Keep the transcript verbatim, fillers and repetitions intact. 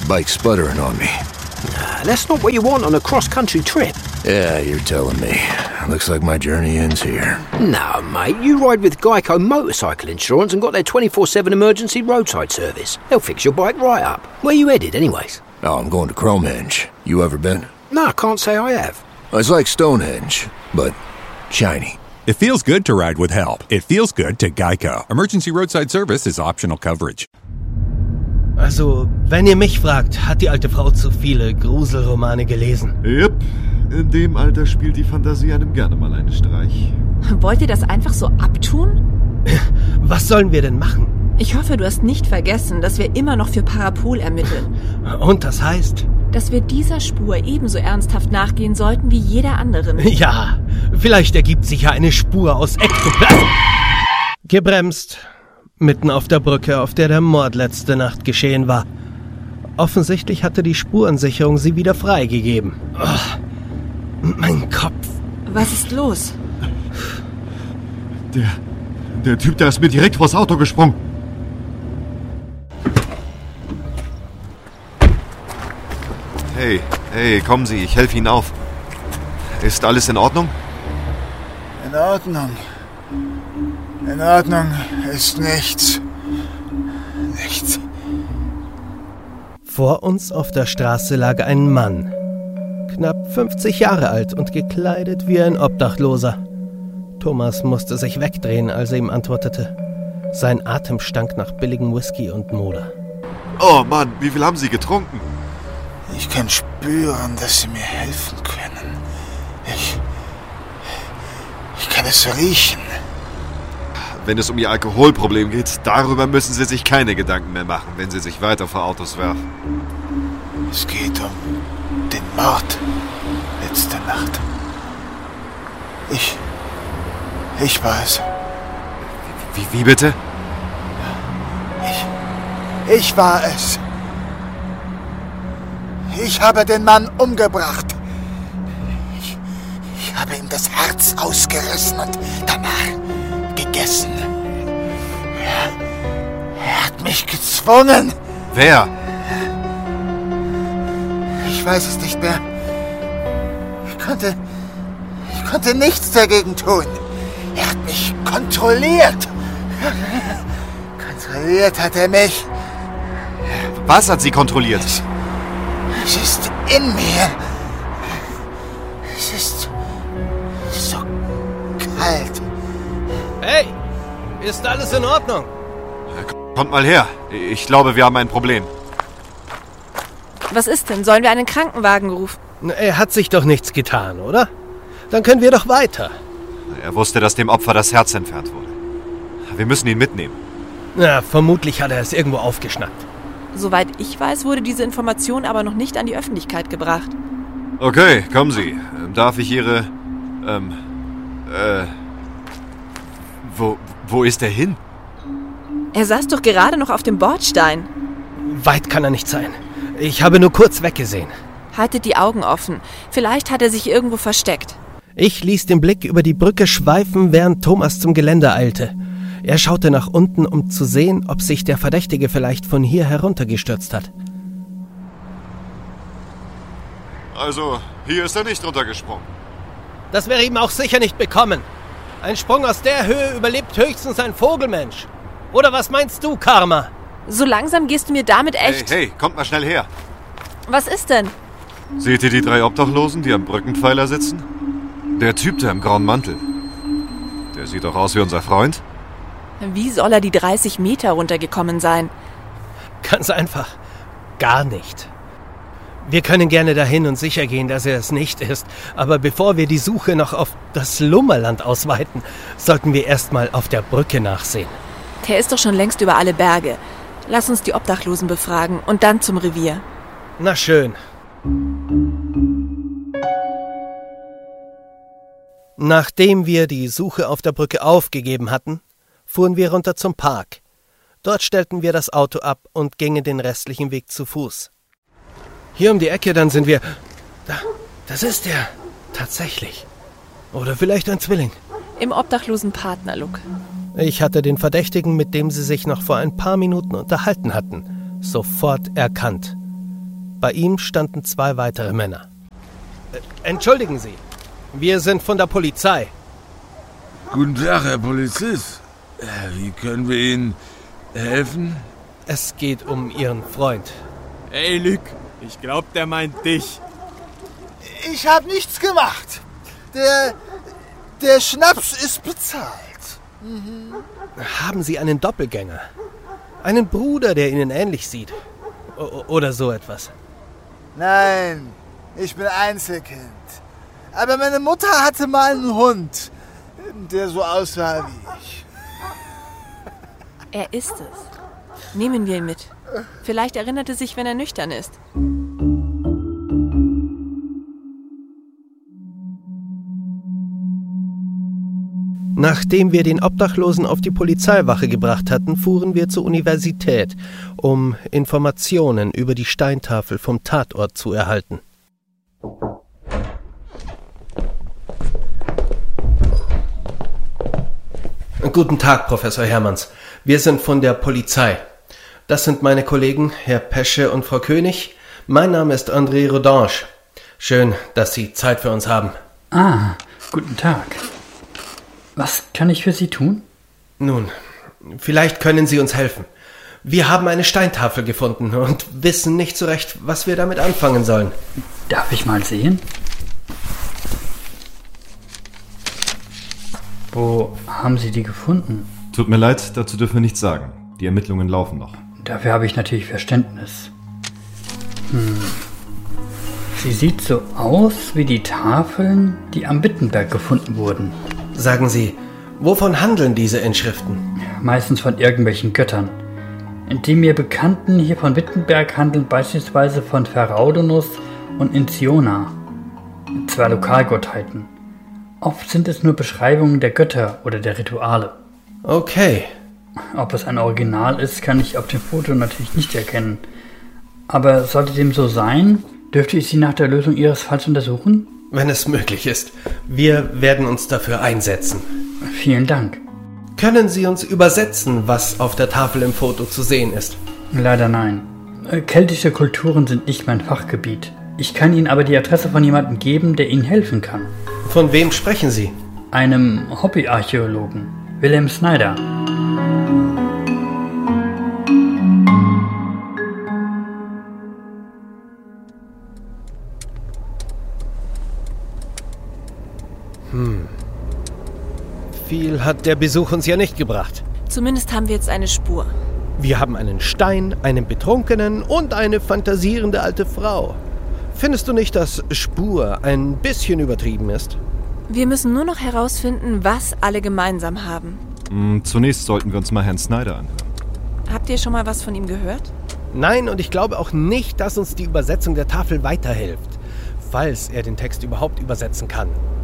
bike's sputtering on me. Nah, that's not what you want on a cross-country trip. Yeah, you're telling me. Looks like my journey ends here. No, mate, you ride with Geico Motorcycle Insurance and got their twenty-four seven emergency roadside service. They'll fix your bike right up. Where you headed, anyways? Oh, I'm going to Cromehenge. You ever been? No, I can't say I have. It's like Stonehenge, but shiny. It feels good to ride with help. It feels good to Geico. Emergency roadside service is optional coverage. Also, wenn ihr mich fragt, hat die alte Frau zu viele Gruselromane gelesen. Yep, in dem Alter spielt die Fantasie einem gerne mal einen Streich. Wollt ihr das einfach so abtun? Was sollen wir denn machen? Ich hoffe, du hast nicht vergessen, dass wir immer noch für Parapol ermitteln. Und das heißt? Dass wir dieser Spur ebenso ernsthaft nachgehen sollten wie jeder anderen. Ja, vielleicht ergibt sich ja eine Spur aus Ektoplasm. Gebremst. Mitten auf der Brücke, auf der der Mord letzte Nacht geschehen war. Offensichtlich hatte die Spurensicherung sie wieder freigegeben. Oh, mein Kopf. Was ist los? Der, der Typ, der ist mir direkt vors Auto gesprungen. Hey, hey, kommen Sie, ich helfe Ihnen auf. Ist alles in Ordnung? In Ordnung. In Ordnung ist nichts. Nichts. Vor uns auf der Straße lag ein Mann. Knapp fünfzig Jahre alt und gekleidet wie ein Obdachloser. Thomas musste sich wegdrehen, als er ihm antwortete. Sein Atem stank nach billigem Whisky und Moder. Oh Mann, wie viel haben Sie getrunken? Ich kann spüren, dass Sie mir helfen können. Ich... Ich kann es riechen. Wenn es um Ihr Alkoholproblem geht, darüber müssen Sie sich keine Gedanken mehr machen, wenn Sie sich weiter vor Autos werfen. Es geht um den Mord letzte Nacht. Ich... Ich war es. Wie, wie bitte? Ich... Ich war es. Ich habe den Mann umgebracht. Ich, ich habe ihm das Herz ausgerissen und danach gegessen. Er, er hat mich gezwungen. Wer? Ich weiß es nicht mehr. Ich konnte... Ich konnte nichts dagegen tun. Er hat mich kontrolliert. Kontrolliert hat er mich. Was hat Sie kontrolliert? Es ist in mir. Es ist so kalt. Hey, ist alles in Ordnung? Kommt mal her. Ich glaube, wir haben ein Problem. Was ist denn? Sollen wir einen Krankenwagen rufen? Er hat sich doch nichts getan, oder? Dann können wir doch weiter. Er wusste, dass dem Opfer das Herz entfernt wurde. Wir müssen ihn mitnehmen. Na, vermutlich hat er es irgendwo aufgeschnappt. Soweit ich weiß, wurde diese Information aber noch nicht an die Öffentlichkeit gebracht. Okay, kommen Sie. Darf ich Ihre... Ähm... Äh... Wo, wo ist er hin? Er saß doch gerade noch auf dem Bordstein. Weit kann er nicht sein. Ich habe nur kurz weggesehen. Haltet die Augen offen. Vielleicht hat er sich irgendwo versteckt. Ich ließ den Blick über die Brücke schweifen, während Thomas zum Geländer eilte. Er schaute nach unten, um zu sehen, ob sich der Verdächtige vielleicht von hier heruntergestürzt hat. Also, hier ist er nicht runtergesprungen. Das wäre ihm auch sicher nicht bekommen. Ein Sprung aus der Höhe überlebt höchstens ein Vogelmensch. Oder was meinst du, Karma? So langsam gehst du mir damit echt... Hey, hey, kommt mal schnell her. Was ist denn? Seht ihr die drei Obdachlosen, die am Brückenpfeiler sitzen? Der Typ da im grauen Mantel. Der sieht doch aus wie unser Freund. Wie soll er die dreißig Meter runtergekommen sein? Ganz einfach. Gar nicht. Wir können gerne dahin und sicher gehen, dass er es nicht ist. Aber bevor wir die Suche noch auf das Lummerland ausweiten, sollten wir erstmal auf der Brücke nachsehen. Der ist doch schon längst über alle Berge. Lass uns die Obdachlosen befragen und dann zum Revier. Na schön. Nachdem wir die Suche auf der Brücke aufgegeben hatten, fuhren wir runter zum Park. Dort stellten wir das Auto ab und gingen den restlichen Weg zu Fuß. Hier um die Ecke, dann sind wir... Da, das ist er. Tatsächlich. Oder vielleicht ein Zwilling. Im obdachlosen Partnerlook. Ich hatte den Verdächtigen, mit dem sie sich noch vor ein paar Minuten unterhalten hatten, sofort erkannt. Bei ihm standen zwei weitere Männer. Entschuldigen Sie, wir sind von der Polizei. Guten Tag, Herr Polizist. Wie können wir Ihnen helfen? Es geht um Ihren Freund. Ey, Luc, ich glaub, der meint dich. Ich hab nichts gemacht. Der, der Schnaps ist bezahlt. Mhm. Haben Sie einen Doppelgänger? Einen Bruder, der Ihnen ähnlich sieht? O- oder so etwas? Nein, ich bin Einzelkind. Aber meine Mutter hatte mal einen Hund, der so aussah wie ich. Er ist es. Nehmen wir ihn mit. Vielleicht erinnert er sich, wenn er nüchtern ist. Nachdem wir den Obdachlosen auf die Polizeiwache gebracht hatten, fuhren wir zur Universität, um Informationen über die Steintafel vom Tatort zu erhalten. Guten Tag, Professor Hermanns. Wir sind von der Polizei. Das sind meine Kollegen, Herr Pesche und Frau König. Mein Name ist André Rodange. Schön, dass Sie Zeit für uns haben. Ah, guten Tag. Was kann ich für Sie tun? Nun, vielleicht können Sie uns helfen. Wir haben eine Steintafel gefunden und wissen nicht so recht, was wir damit anfangen sollen. Darf ich mal sehen? Wo haben Sie die gefunden? Tut mir leid, dazu dürfen wir nichts sagen. Die Ermittlungen laufen noch. Dafür habe ich natürlich Verständnis. Hm. Sie sieht so aus wie die Tafeln, die am Wittenberg gefunden wurden. Sagen Sie, wovon handeln diese Inschriften? Meistens von irgendwelchen Göttern. Die mir Bekannten hier von Wittenberg handeln beispielsweise von Feraudonus und Inciona, zwei Lokalgottheiten. Oft sind es nur Beschreibungen der Götter oder der Rituale. Okay. Ob es ein Original ist, kann ich auf dem Foto natürlich nicht erkennen. Aber sollte dem so sein, dürfte ich Sie nach der Lösung Ihres Falls untersuchen? Wenn es möglich ist. Wir werden uns dafür einsetzen. Vielen Dank. Können Sie uns übersetzen, was auf der Tafel im Foto zu sehen ist? Leider nein. Keltische Kulturen sind nicht mein Fachgebiet. Ich kann Ihnen aber die Adresse von jemandem geben, der Ihnen helfen kann. Von wem sprechen Sie? Einem Hobbyarchäologen, Wilhelm Snyder. Hm. Viel hat der Besuch uns ja nicht gebracht. Zumindest haben wir jetzt eine Spur. Wir haben einen Stein, einen Betrunkenen und eine fantasierende alte Frau. Findest du nicht, dass Spur ein bisschen übertrieben ist? Wir müssen nur noch herausfinden, was alle gemeinsam haben. Mm, zunächst sollten wir uns mal Herrn Snyder anhören. Habt ihr schon mal was von ihm gehört? Nein, und ich glaube auch nicht, dass uns die Übersetzung der Tafel weiterhilft, falls er den Text überhaupt übersetzen kann.